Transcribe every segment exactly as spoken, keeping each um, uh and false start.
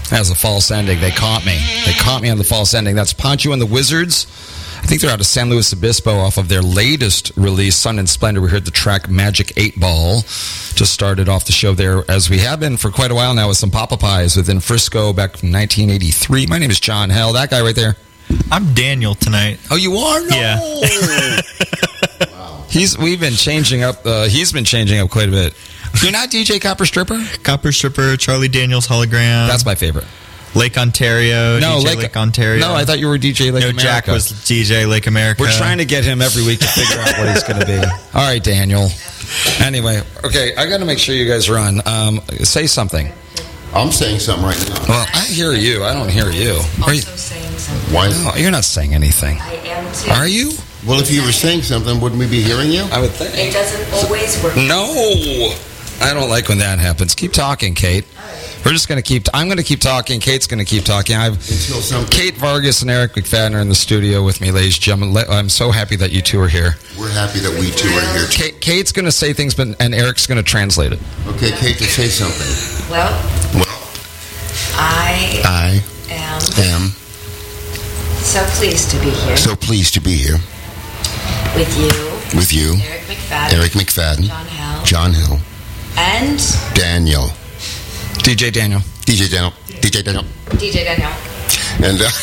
That was a false ending. They caught me. They caught me on the false ending. That's Poncho and the Wizards. I think they're out of San Luis Obispo off of their latest release, Sun and Splendor. We heard the track Magic eight Ball. Just started off the show there, as we have been for quite a while now, with some Papa Pies within Frisco back from nineteen eighty-three. My name is John Hell. That guy right there. I'm Daniel tonight. Oh, you are? No. Yeah. Wow. He's, we've been changing up. Uh, he's been changing up quite a bit. You're not D J Copper Stripper? Copper Stripper, Charlie Daniels Hologram. That's my favorite. Lake Ontario, no, D J Lake, Lake Ontario. No, I thought you were D J Lake no, America. Jack was D J Lake America. We're trying to get him every week to figure out what he's going to be. All right, Daniel. Anyway, okay, I got to make sure you guys are on. Um, say something. I'm saying something right now. Well, I hear you. I don't hear you. Also Are you? saying something. Why? No, you're not saying anything. I am too. Are you? Well, if you were saying something, wouldn't we be hearing you? I would think. It doesn't always work. No. I don't like when that happens. Keep talking, Kate. We're just going to keep... T- I'm going to keep talking. Kate's going to keep talking. I've Until something. Kate Vargas and Eric McFadden are in the studio with me, ladies and gentlemen. I'm so happy that you two are here. We're happy that we two are here. Kate, Kate's going to say things, but and Eric's going to translate it. Okay, Kate, to say something. Well, Well, I I am am so pleased to be here so pleased to be here with you, with you, Eric McFadden, Eric McFadden, John Hell, John Hill, and Daniel, D J Daniel. D J Daniel, D J Daniel, D J Daniel. and uh,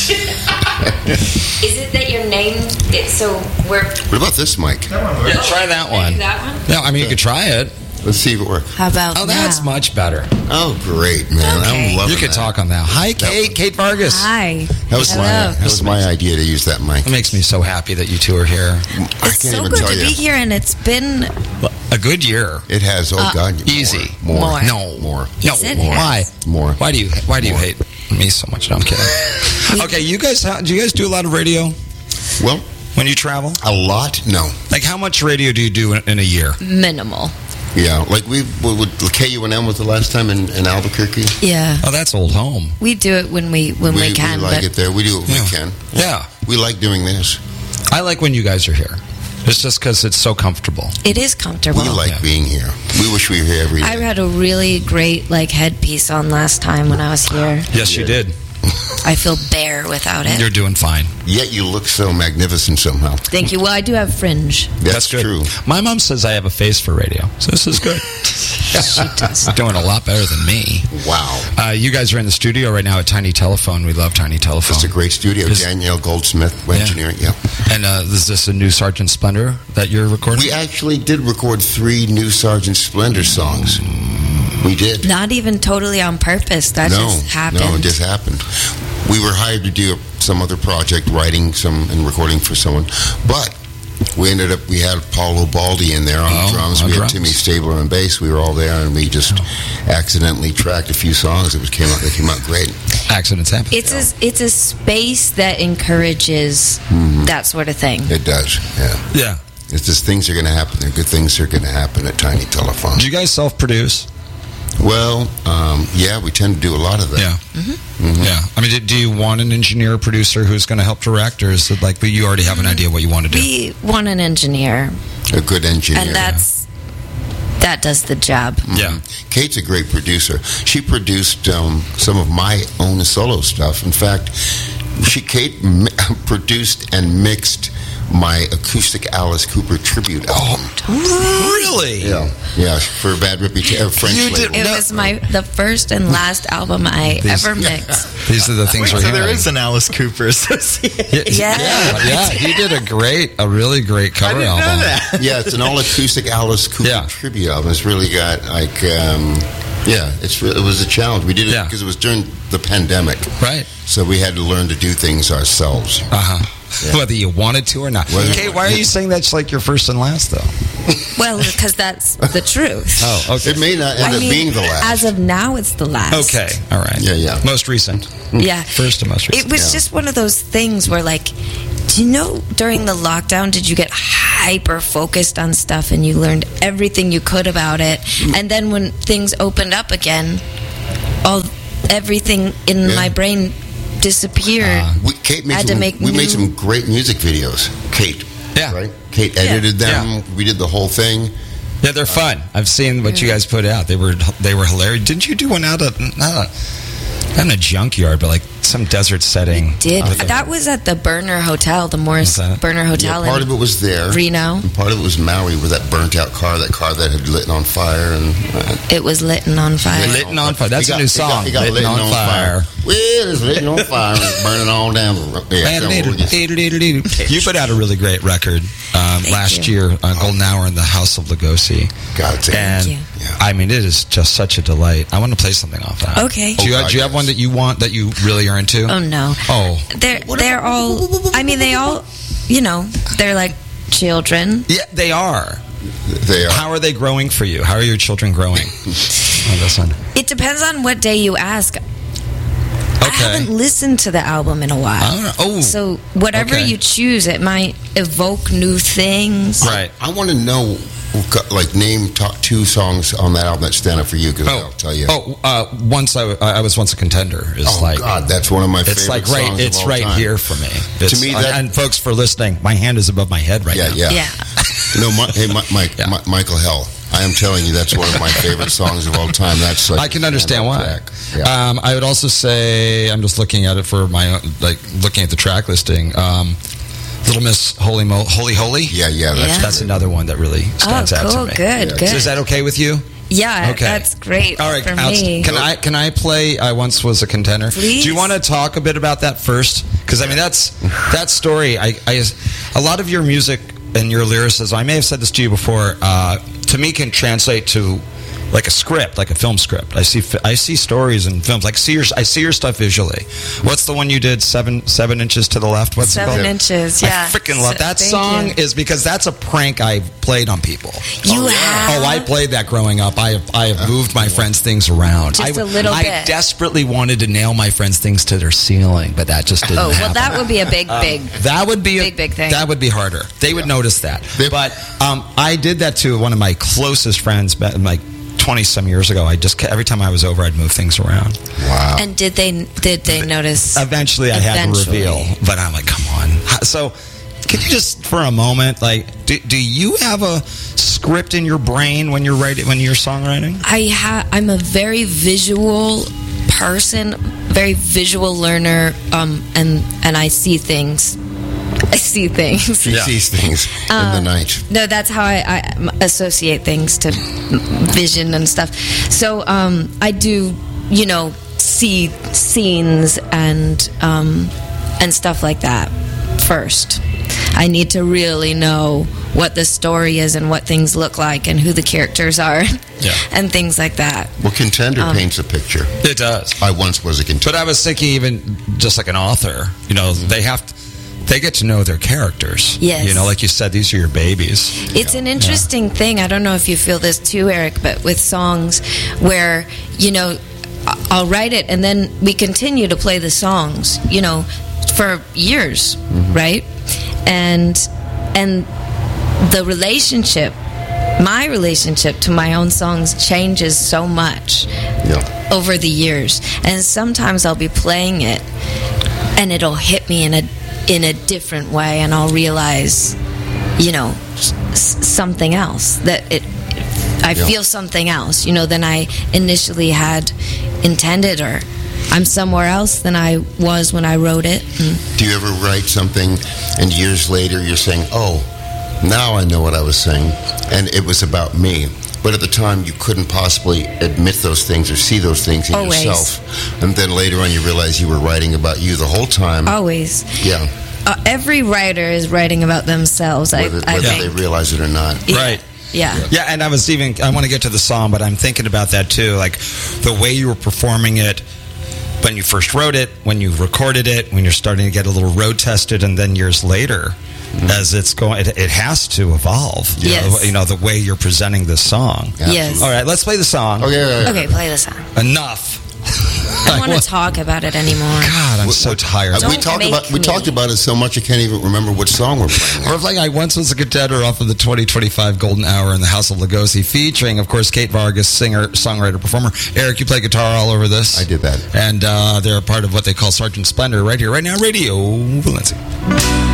Is it that your name? It's so we're. what about this mic? Yeah, try that one. Maybe that one. No, I mean, you could try it. Let's see if it works. How about Oh, that's now? much better. Oh, great, man! Okay. I'm loving You could that. talk on that. Hi, Kate. Kate Vargas. Hi. That was Hello. my that was my idea to use that mic. It makes me so happy that you two are here. I It's can't so even good tell to you. be here, and it's been A good year. It has. Oh Uh, God, more, easy. More. More. No. More. Yes, no. it More. Why? has. More. Why do you Why do you More. hate me so much? No, I'm kidding. Okay, you guys, ha- do you guys do a lot of radio Well, when you travel? a lot? No. Like, how much radio do you do in, in a year? minimal. Yeah, like we would. K U N M was the last time in, in Albuquerque. Yeah, Oh, that's old home. we do it when we when we, can. like but it there. We do what Yeah. we can. Yeah. We like doing this. I like when you guys are here. It's just because it's so comfortable. it is comfortable. We like yeah. being here. We wish we were here every I day. had a really great like headpiece on last time when I was here. Yes, you did. I feel bare without it. You're doing fine. Yet you look so magnificent somehow. Thank you. Well, I do have fringe. That's, good. true. My mom says I have a face for radio, so this is good. She does. Doing a lot better than me. Wow. Uh, you guys are in the studio right now at Tiny Telephone. We love Tiny Telephone. That's a great studio. Is- Danielle Goldsmith, Yeah. engineering. Yeah. And uh, is this a new Sergeant Splendor that you're recording? We actually did record three new Sergeant Splendor songs. We did. Not even totally on purpose. That no, just happened. No, it just happened. We were hired to do some other project, writing some and recording for someone, but we ended up, we had Paulo Baldi in there on Oh, drums. on We drums. had Timmy Stabler on bass. We were all there, and we just accidentally tracked a few songs. It was came out. They came out great. Accidents happen. It's a it's a space that encourages that sort of thing. It does. Yeah. Yeah. It's just things are going to happen. There are good things are going to happen at Tiny Telephone. Do you guys self-produce? Well, um, yeah, we tend to do a lot of that. Yeah. Mhm. Yeah. I mean, do- do you want an engineer or producer who's going to help direct, or is it like you already have an idea what you want to do? We want an engineer, A good engineer. and that's that does the job. Yeah. Kate's a great producer. She produced um, some of my own solo stuff. In fact, she Kate mi- produced and mixed my acoustic Alice Cooper tribute album. Really? Yeah, yeah, for Bad Reputation, uh, French You did- label. It No. was my the first and last album I These- ever mixed. These are the things we're So hearing. there is an Alice Cooper association. yeah, Yeah. yeah, yeah. He did a great, a really great I cover didn't album. know that. Yeah, it's an all acoustic Alice Cooper Yeah. tribute album. It's really got like, um, yeah, it's re- it was a challenge. We did it Yeah. because it was during the pandemic, Right. so we had to learn to do things ourselves. Uh huh. Yeah. Whether you wanted to or not. Whether- Kate, why are you saying that's like your first and last, though? Well, because that's the truth. Oh, okay. It may not end I up mean, being the last. as of now, it's the last. Okay. All right. Yeah, yeah. Most recent. Yeah. First and most recent. It was Yeah. just one of those things where, like, do you know during the lockdown, did you get hyper focused on stuff and you learned everything you could about it? And then when things opened up again, all everything in Yeah. my brain disappeared. Uh, We, Kate made Had some, to make we made new- some great music videos. Kate, Yeah. right? Kate edited them. Yeah. We did the whole thing. Yeah, they're fun. I've seen what you guys put out. They were they were hilarious. Didn't you do one out of? Uh, not in a junkyard, but like some desert setting. Did With a- that was at the Burner Hotel, the Morris What's that? Burner Hotel Yeah, part in of it was there. Reno. And part of it was Maui with that burnt out car, that car that had lit on fire. And uh, It was lit and on fire. Lit and on fire. That's He a got- new he got- song. he got Lit lit and on fire. Well, it's lit on fire and it's burning all down. Yeah, so we'll just- You put out a really great record um, Thank last you. year, uh, Golden Hour in the House of Lugosi. God, it's And you. Yeah. I mean, it is just such a delight. I want to play something off that. Okay. Do you, Oh, God, do you have yes. one that you want that you really are into? Oh no. Oh. They're they're all. I mean, they all. You know, they're like children. Yeah, they are. They are. How are they growing for you? How are your children growing? Oh, this one. It depends on what day you ask. I Okay. haven't listened to the album in a while. I don't know. Oh. So whatever Okay. you choose, it might evoke new things. Right. I want to know, like, name top two songs on that album that stand up for you, because Oh, I'll tell you. oh, uh, once I, I was once a contender. Is Oh, like God, that's one of my favorite it's like right, songs it's of all right time. here for me. It's, me, uh, that- and folks for listening, my hand is above my head right Yeah, now. yeah. Yeah. No, my, hey, Mi- Mike, Yeah. Mi- Michael Hell. I am telling you, that's one of my favorite songs of all time. That's like I can understand why. track. Yeah. Um, I would also say I'm just looking at it for my own, like looking at the track listing. Um, Little Miss Holy Mo- Holy Holy. yeah, yeah, that's Yeah. That's another one that really Oh, stands out to cool. me. Good. Yeah. Good. So is that okay with you? yeah. Okay. That's great. All right, For outs- me. can I can I play? I once was a contender. Please. Do you want to talk a bit about that first? Because I mean, that's that story. I, I a lot of your music and your lyricism. I may have said this to you before. Uh, to me, can translate to like a script, like a film script. I see fi- I see stories in films. Like see your I see your stuff visually. What's the one you did? Seven seven inches to the left. What's Seven it called? inches. Yeah. I freaking love So- that thank song. you. Is because that's a prank I played on people. You Oh, yeah. have. Oh, I played that growing up. I have, I have moved my friends' things around. Just I, a little I bit. desperately wanted to nail my friends' things to their ceiling, but that just didn't Oh happen. well, that would be a big, big. That would be a big, big thing. That would be harder. They would notice that. They- But um, I did that to one of my closest friends, ba- like twenty some years ago. I just ca- every time I was over, I'd move things around. Wow. And did they did they notice? Eventually, I had to Eventually. reveal, but I'm like, come on. How- So, can you just for a moment, like, do, do you have a script in your brain when you're writing, when you're songwriting? I ha- I'm a very visual person, very visual learner, um, and and I see things. I see things. She Yeah. sees things in Uh, the night. No, that's how I, I m- associate things to vision and stuff. So um, I do, you know, see scenes and um, and stuff like that first. I need to really know what the story is and what things look like and who the characters are, Yeah. and things like that. Well, Contender Um, paints a picture. It does. I once was a contender. But I was thinking, even just like an author, you know, they have to, they get to know their characters. Yes. You know, like you said, these are your babies. It's an interesting thing. I don't know if you feel this too, Eric, but with songs where, you know, I- I'll write it and then we continue to play the songs, you know, for years, right? And and the relationship, my relationship to my own songs changes so much Yeah. over the years. And sometimes I'll be playing it and it'll hit me in a in a different way and I'll realize, you know, s- something else that it I Yeah. feel something else, you know, than I initially had intended, or I'm somewhere else than I was when I wrote it. And Do you ever write something and years later you're saying, oh, now I know what I was saying, and it was about me. But at the time, you couldn't possibly admit those things or see those things in Always. yourself. And then later on, you realize you were writing about you the whole time. always. Yeah, Uh, every writer is writing about themselves, I, whether, I whether think. they realize it or not. Yeah. Right. Yeah. Yeah, and I was even, I want to get to the song, but I'm thinking about that too. Like the way you were performing it when you first wrote it, when you recorded it, when you're starting to get a little road tested, and then years later, as it's going, it, it has to evolve. You Yes. know, you know, the way you're presenting this song. Yes. All right, let's play the song. Okay, okay, okay. Okay, play the song. Enough. I don't want to talk about it anymore. God, I'm so tired. Uh, we Don't talked make about we me. talked about it so much I can't even remember what song we're playing. Or if, like, I once was a contender off of the twenty twenty-five Golden Hour in the House of Lugosi, featuring, of course, Kate Vargas, singer, songwriter, performer. Eric, you play guitar all over this. I did that. And uh, they're a part of what they call Sergeant Splendor right here, right now, Radio Valencia.